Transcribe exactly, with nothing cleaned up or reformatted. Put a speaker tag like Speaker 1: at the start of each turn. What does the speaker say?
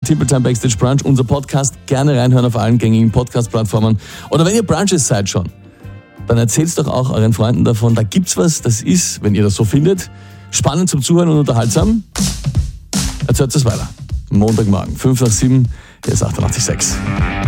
Speaker 1: Timpel Time Backstage Brunch, unser Podcast. Gerne reinhören auf allen gängigen Podcast-Plattformen. Oder wenn ihr Brunches seid schon, dann erzählt's doch auch euren Freunden davon. Da gibt's was, das ist, wenn ihr das so findet, spannend zum Zuhören und unterhaltsam. Erzählt es weiter. Montagmorgen, fünf nach sieben, hier ist achtundachtzig Komma sechs.